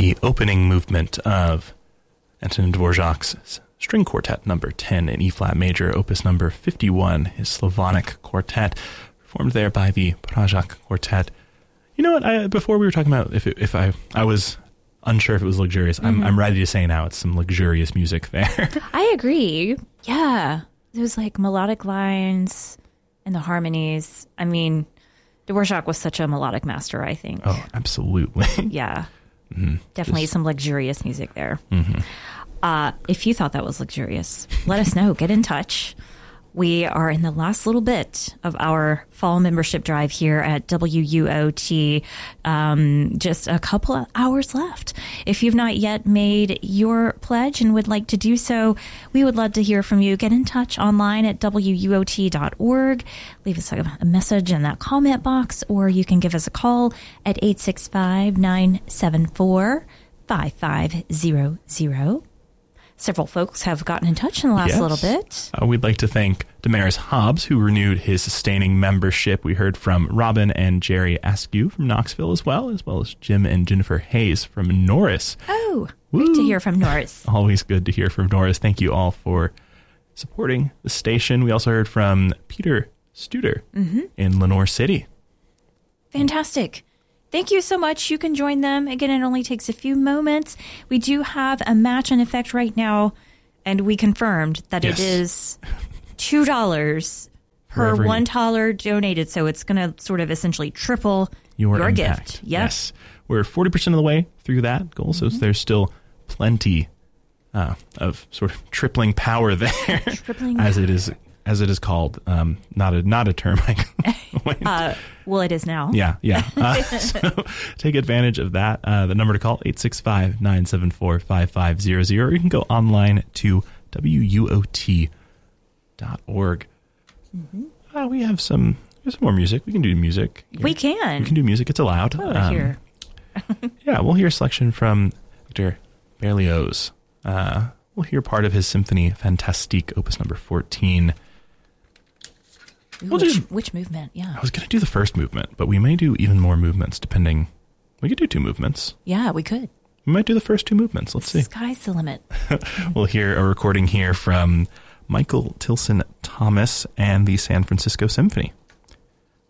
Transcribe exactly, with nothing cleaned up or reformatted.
the opening movement of Antonin Dvorak's String Quartet number ten in E-flat major, opus number fifty-one, his Slavonic quartet, performed there by the Prajak Quartet. You know what? I, before we were talking about if it, if I I was unsure if it was luxurious. Mm-hmm. I'm I'm ready to say now it's some luxurious music there. I agree. Yeah, there's like melodic lines and the harmonies. I mean, Dvorak was such a melodic master, I think. Oh, absolutely. Yeah. Mm-hmm. Definitely Just, some luxurious music there. Mm-hmm. Uh, if you thought that was luxurious, let us know. Get in touch. We are in the last little bit of our fall membership drive here at W U O T. Um, just a couple of hours left. If you've not yet made your pledge and would like to do so, we would love to hear from you. Get in touch online at W U O T dot org. Leave us a, a message in that comment box, or you can give us a call at eight six five, nine seven four, five five zero zero. Several folks have gotten in touch in the last yes. little bit. Uh, we'd like to thank Damaris Hobbs, who renewed his sustaining membership. We heard from Robin and Jerry Askew from Knoxville as well, as well as Jim and Jennifer Hayes from Norris. Oh, Woo. Great to hear from Norris. Always good to hear from Norris. Thank you all for supporting the station. We also heard from Peter Studer mm-hmm. in Lenore City. Fantastic. Thank you so much. You can join them. Again, it only takes a few moments. We do have a match in effect right now, and we confirmed that yes. it is two dollars per one dollar donated, so it's going to sort of essentially triple your, your impact. gift. Yep. Yes. We're forty percent of the way through that goal, so mm-hmm. there's still plenty uh, of sort of tripling power there, tripling as power. it is as it is called. Um, not a not a term I uh, well, it is now. Yeah, yeah. Uh, so take advantage of that. Uh, the number to call, eight six five, nine seven four, five five zero zero. Or you can go online to W U O T dot org. Mm-hmm. Uh, we have some, we have some more music. We can do music. Here. We can. We can do music. It's allowed. Oh, um, here. Yeah, we'll hear a selection from Victor Berlioz. Uh, we'll hear part of his Symphony Fantastique, opus number fourteen. We'll which, do, which movement? Yeah. I was going to do the first movement, but we may do even more movements depending. We could do two movements. Yeah, we could. We might do the first two movements. Let's the see. Sky's the limit. We'll hear a recording here from Michael Tilson Thomas and the San Francisco Symphony.